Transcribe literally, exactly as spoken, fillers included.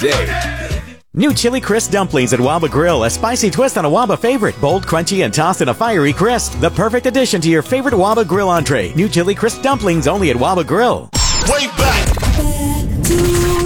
today. New Chili Crisp Dumplings at Wamba Grill. A spicy twist on a Wamba favorite. Bold, crunchy, and tossed in a fiery crisp. The perfect addition to your favorite Wamba Grill entree. New Chili Crisp Dumplings only at Wamba Grill. Way back.